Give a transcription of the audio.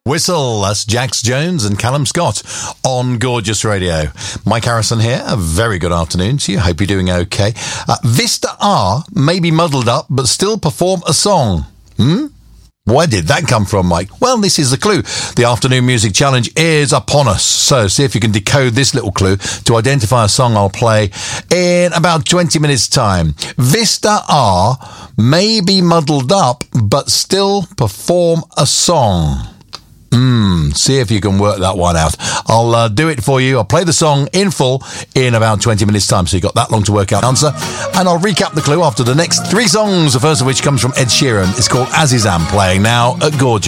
Whistle, that's Jax Jones and Callum Scott on Gorgeous Radio. Mike Harrison here, a very good afternoon to you, hope you're doing okay. Vista R may be muddled up, but still perform a song. Where did that come from, Mike? Well, this is the clue. The Afternoon Music Challenge is upon us, so see if you can decode this little clue to identify a song I'll play in about 20 minutes' time. Vista R may be muddled up, but still perform a song. See if you can work that one out. I'll do it for you. I'll play the song in full in about 20 minutes' time, so you've got that long to work out the answer. And I'll recap the clue after the next three songs, the first of which comes from Ed Sheeran. It's called Azizam, playing now at Gorgeous.